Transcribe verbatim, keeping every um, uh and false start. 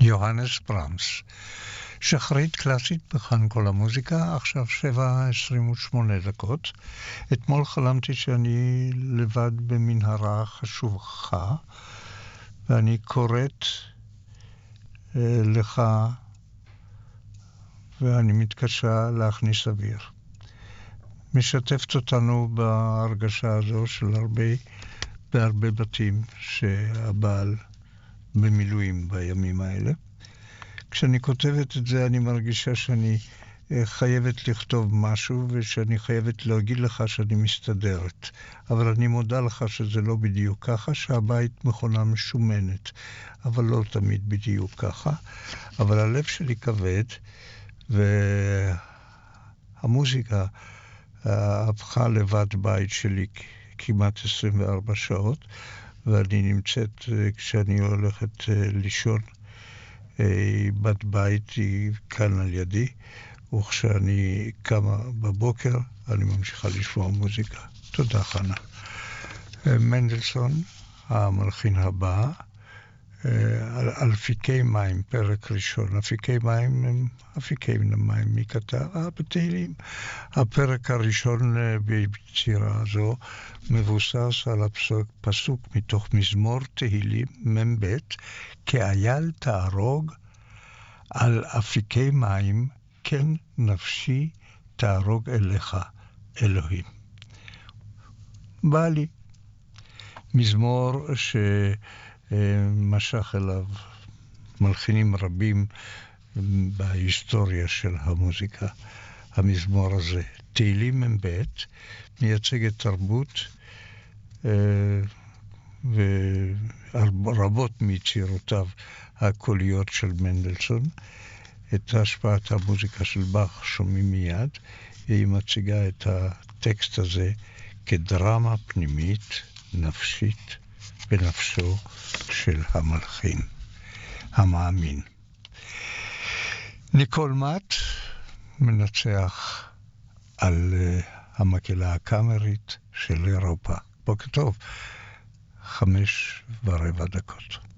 יוהנס ברמס. שחרית קלאסית בכאן כל המוזיקה, עכשיו שבע עשרים ושמונה דקות. אתמול חלמתי שאני לבד במנהרה חשוכה, ואני קוראת אה, לך, ואני מתקשה להכניס אוויר. משתפת אותנו בהרגשה הזו של הרבה, בהרבה בתים שהבעל במילואים בימים האלה. כשאני כותבת את זה, אני מרגישה שאני חייבת לכתוב משהו, ושאני חייבת להגיד לך שאני מסתדרת. אבל אני מודה לך שזה לא בדיוק ככה, שהבית מכונה משומנת, אבל לא תמיד בדיוק ככה. אבל הלב שלי כבד, והמוזיקה הפכה לבד בית שלי כמעט עשרים וארבע שעות, ואני נמצאת כשאני הולכת לישון, בת בית היא כאן על ידי, וכשאני קמה בבוקר אני ממשיכה לשמוע מוזיקה. תודה חנה. מנדלסון, המלחין הבא, על אפיקי מים, פרק ראשון. אפיקי מים הם אפיקי מים מכתב בתהילים. הפרק הראשון ביצירה הזו מבוסס על הפסוק מתוך מזמור תהילים מ"ב, כאייל תהרוג על אפיקי מים, כן נפשי תהרוג אליך, אלוהים. בא לי. מזמור שמשך אליו מלחינים רבים בהיסטוריה של המוזיקה. המזמור הזה, תהילים מ"ב, מייצגת תרבות, ורבות מיצירותיו הקוליות של מנדלסון. את השפעת המוזיקה של באך שומעים מיד, והיא מציגה את הטקסט הזה כדרמה פנימית, נפשית, בנפשו של המלחין, המאמין. ניקול מאט מנצח על uh, המקהלה הקאמרית של אירופה. בוקר טוב, חמש ורבע דקות.